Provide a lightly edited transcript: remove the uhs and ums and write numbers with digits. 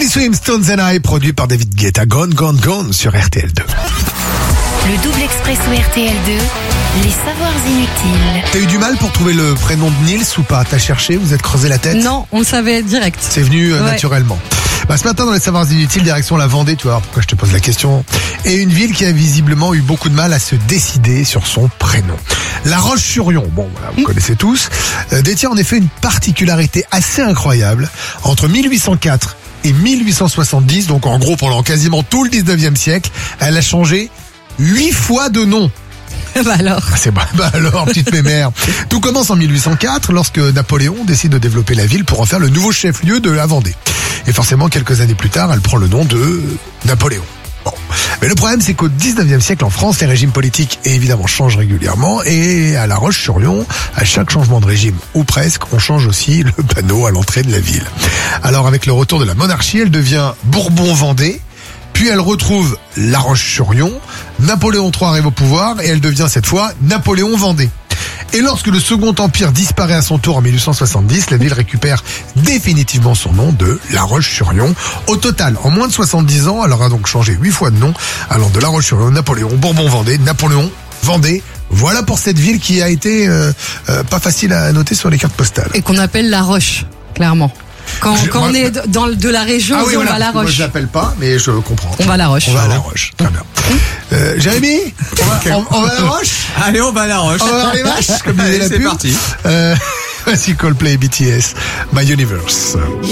Teddy Swims, Stones and I, produit par David Guetta. Gone, Gone, Gone sur RTL2. Le double expresso RTL2, les savoirs inutiles. T'as eu du mal pour trouver le prénom de Nils ou pas? T'as cherché? Vous êtes creusé la tête? Non, on le savait direct. C'est venu naturellement. Ce matin, dans les savoirs inutiles, direction la Vendée, tu vois pourquoi je te pose la question. Et une ville qui a visiblement eu beaucoup de mal à se décider sur son prénom. La Roche-sur-Yon, bon voilà, vous connaissez tous, détient en effet une particularité assez incroyable. Entre 1804 et 1870, donc en gros pendant quasiment tout le 19e siècle, elle a changé 8 fois de nom. Bah alors. Alors, petite mémère. Tout commence en 1804 lorsque Napoléon décide de développer la ville pour en faire le nouveau chef-lieu de la Vendée. Et forcément, quelques années plus tard, elle prend le nom de Napoléon. Bon. Mais le problème, c'est qu'au 19e siècle, en France, les régimes politiques, évidemment, changent régulièrement. Et à La Roche-sur-Yon, à chaque changement de régime, ou presque, on change aussi le panneau à l'entrée de la ville. Alors, avec le retour de la monarchie, elle devient Bourbon-Vendée. Puis elle retrouve La Roche-sur-Yon, Napoléon III arrive au pouvoir et elle devient cette fois Napoléon-Vendée. Et lorsque le Second Empire disparaît à son tour en 1870, la ville récupère définitivement son nom de La Roche-sur-Yon. Au total, en moins de 70 ans, elle aura donc changé 8 fois de nom, allant de La Roche-sur-Yon, Napoléon, Bourbon-Vendée, Napoléon, Vendée. Voilà pour cette ville qui a été pas facile à noter sur les cartes postales. Et qu'on appelle La Roche, clairement. Quand on est dans de la région, on va à La Roche. Moi, je l'appelle pas, mais je comprends. On va à La Roche. On va à La Roche, très bien. Jérémy, on va à La Roche? Allez, on va à La Roche. On va voir les vaches, comme disait la c'est pub. parti. Voici Coldplay BTS, My Universe.